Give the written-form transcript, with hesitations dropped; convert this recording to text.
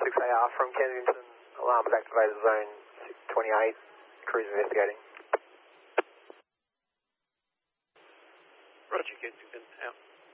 6AR from Kensington. Alarm is activated, zone 28. Cruise investigating. Roger, Kensington. Out.